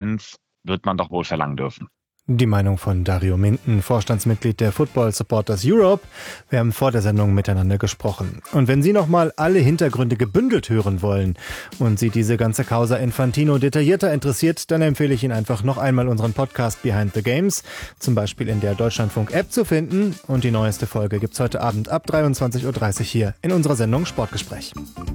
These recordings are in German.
Konsequenz wird man doch wohl verlangen dürfen. Die Meinung von Dario Minden, Vorstandsmitglied der Football Supporters Europe. Wir haben vor der Sendung miteinander gesprochen. Und wenn Sie nochmal alle Hintergründe gebündelt hören wollen und Sie diese ganze Causa Infantino detaillierter interessiert, dann empfehle ich Ihnen einfach noch einmal unseren Podcast Behind the Games, zum Beispiel in der Deutschlandfunk-App zu finden. Und die neueste Folge gibt's heute Abend ab 23.30 Uhr hier in unserer Sendung Sportgespräch.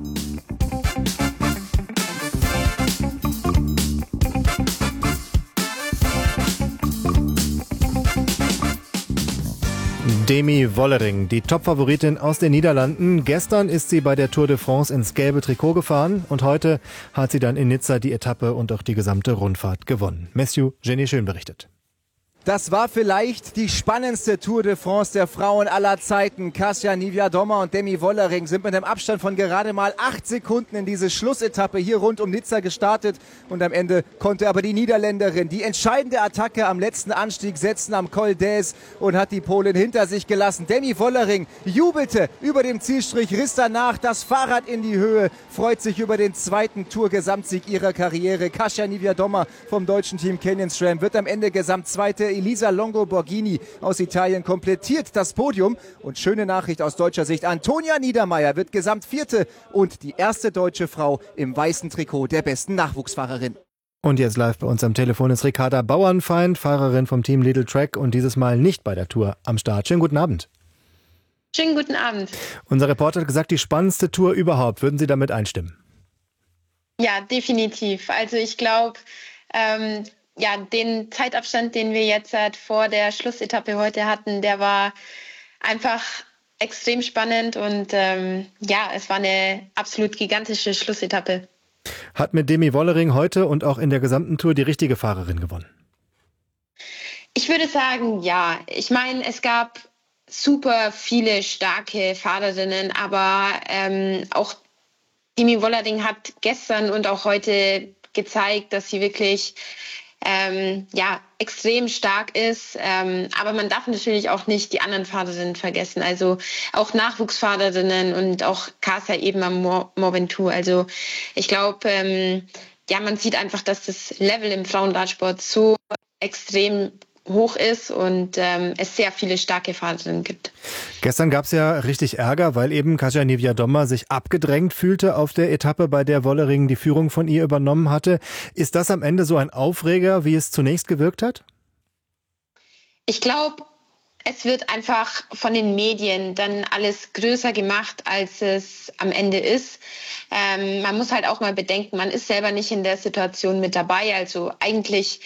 Demi Vollering, die Top-Favoritin aus den Niederlanden. Gestern ist sie bei der Tour de France ins gelbe Trikot gefahren und heute hat sie dann in Nizza die Etappe und auch die gesamte Rundfahrt gewonnen. Matthew Jenny Schön berichtet. Das war vielleicht die spannendste Tour de France der Frauen aller Zeiten. Kasia Niewiadoma und Demi Vollering sind mit einem Abstand von gerade mal 8 Sekunden in diese Schlussetappe hier rund um Nizza gestartet. Und am Ende konnte aber die Niederländerin die entscheidende Attacke am letzten Anstieg setzen, am Col d'Huez, und hat die Polin hinter sich gelassen. Demi Vollering jubelte über dem Zielstrich, riss danach das Fahrrad in die Höhe, freut sich über den zweiten Tour-Gesamtsieg ihrer Karriere. Kasia Niewiadoma vom deutschen Team Canyon SRAM wird am Ende Gesamtzweite. Elisa Longo Borghini aus Italien komplettiert das Podium. Und schöne Nachricht aus deutscher Sicht: Antonia Niedermaier wird Gesamtvierte und die erste deutsche Frau im weißen Trikot der besten Nachwuchsfahrerin. Und jetzt live bei uns am Telefon ist Ricarda Bauernfeind, Fahrerin vom Team Lidl Track und dieses Mal nicht bei der Tour am Start. Schönen guten Abend. Schönen guten Abend. Unser Reporter hat gesagt, die spannendste Tour überhaupt. Würden Sie damit einstimmen? Ja, definitiv. Also ich glaube, den Zeitabstand, den wir jetzt vor der Schlussetappe heute hatten, der war einfach extrem spannend und es war eine absolut gigantische Schlussetappe. Hat mit Demi Vollering heute und auch in der gesamten Tour die richtige Fahrerin gewonnen? Ich würde sagen, ja. Ich meine, es gab super viele starke Fahrerinnen, aber auch Demi Vollering hat gestern und auch heute gezeigt, dass sie wirklich extrem stark ist. Aber man darf natürlich auch nicht die anderen Fahrerinnen vergessen. Also auch Nachwuchsfahrerinnen und auch Kasia eben am Mont Ventoux. Also ich glaube, man sieht einfach, dass das Level im Frauenradsport so extrem hoch ist und es sehr viele starke Fahrerinnen gibt. Gestern gab es ja richtig Ärger, weil eben Kasia Niewiadoma sich abgedrängt fühlte auf der Etappe, bei der Vollering die Führung von ihr übernommen hatte. Ist das am Ende so ein Aufreger, wie es zunächst gewirkt hat? Ich glaube, es wird einfach von den Medien dann alles größer gemacht, als es am Ende ist. Man muss halt auch mal bedenken, man ist selber nicht in der Situation mit dabei. Also eigentlich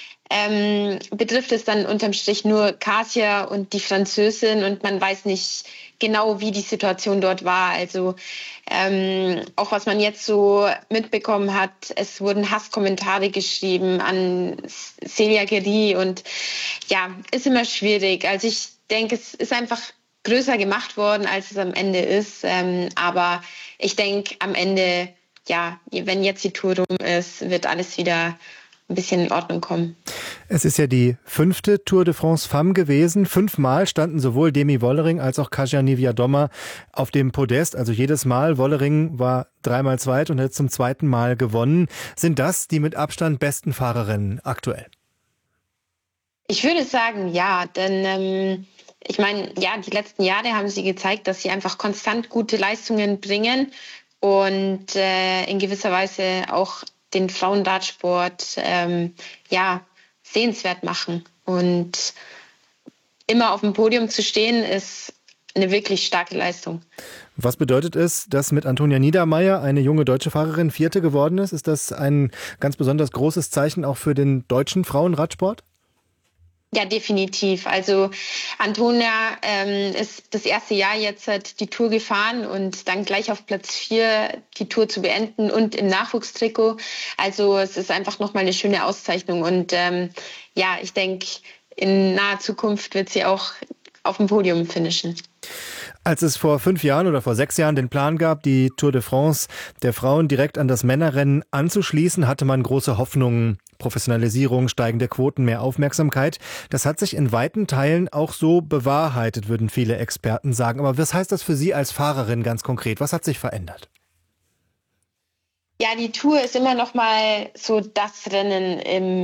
betrifft es dann unterm Strich nur Kasia und die Französin und man weiß nicht genau, wie die Situation dort war. Also auch was man jetzt so mitbekommen hat, es wurden Hasskommentare geschrieben an Celia Guéry und ja, ist immer schwierig. Also ich denke, es ist einfach größer gemacht worden, als es am Ende ist. Aber ich denke, am Ende, wenn jetzt die Tour rum ist, wird alles wieder ein bisschen in Ordnung kommen. Es ist ja die 5. Tour de France Femme gewesen. 5-mal standen sowohl Demi Vollering als auch Kasia Niewiadoma auf dem Podest. Also jedes Mal. Vollering war 3-mal zweit und hat zum 2. Mal gewonnen. Sind das die mit Abstand besten Fahrerinnen aktuell? Ich würde sagen, ja. Denn ich meine, die letzten Jahre haben sie gezeigt, dass sie einfach konstant gute Leistungen bringen und in gewisser Weise auch den Frauenradsport sehenswert machen. Und immer auf dem Podium zu stehen, ist eine wirklich starke Leistung. Was bedeutet es, dass mit Antonia Niedermaier eine junge deutsche Fahrerin 4. geworden ist? Ist das ein ganz besonders großes Zeichen auch für den deutschen Frauenradsport? Ja, definitiv. Also Antonia ist das erste Jahr jetzt die Tour gefahren und dann gleich auf Platz 4 die Tour zu beenden und im Nachwuchstrikot. Also es ist einfach nochmal eine schöne Auszeichnung und ich denke, in naher Zukunft wird sie auch auf dem Podium finishen. Als es vor 5 Jahren oder vor 6 Jahren den Plan gab, die Tour de France der Frauen direkt an das Männerrennen anzuschließen, hatte man große Hoffnungen. Professionalisierung, steigende Quoten, mehr Aufmerksamkeit. Das hat sich in weiten Teilen auch so bewahrheitet, würden viele Experten sagen. Aber was heißt das für Sie als Fahrerin ganz konkret? Was hat sich verändert? Ja, die Tour ist immer noch mal so das Rennen im